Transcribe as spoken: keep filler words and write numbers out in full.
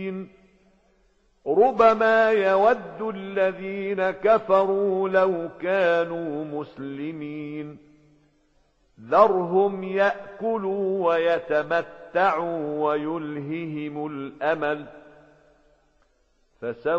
ربما يود الذين كفروا لو كانوا مسلمين ذرهم يأكلوا ويتمتعوا ويلههم الأمل فسوف